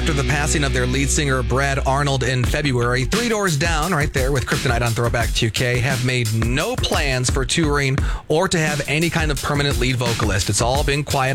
after the passing of their lead singer Brad Arnold in February, Three Doors Down, right there with Kryptonite on Throwback 2K, have made no plans for touring or to have any kind of permanent lead vocalist. It's all been quiet